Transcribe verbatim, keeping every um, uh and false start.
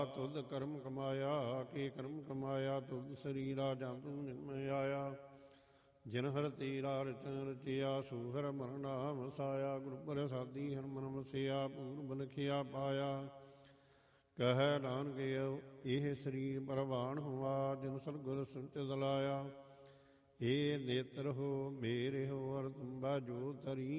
ਤੁਧ ਕਰਮ ਕਮਾਇਆ, ਕੀ ਕਰਮ ਕਮਾਇਆ ਤੁਧ ਸਰੀਰਾ, ਜਾਂ ਤੂੰ ਨਿਰਮੈ ਆਇਆ। ਜਿਨ ਹਰ ਤੀਰਾ ਰਚਨ ਰਚਿਆ, ਸੂਹਰ ਮਰਨਾ ਵਸਾਇਆ। ਗੁਰ ਪ੍ਰਸਾਦੀ ਹਰਮਨ ਵਸਿਆ, ਪੂਰਬ ਲਿਖਿਆ ਪਾਇਆ। ਕਹਿ ਨਾਨਕ ਇਹ ਸਰੀਰ ਪ੍ਰਵਾਨ ਹੋਆ, ਜਿਨ ਸਤਿਗੁਰ ਸੰਚਿਤ ਲਾਇਆ। ਇਹ ਨੇਤਰ ਹੋ ਮੇਰੇ ਹੋ, ਅਰ ਤੁੰਬਾ ਜੋ ਤਰੀ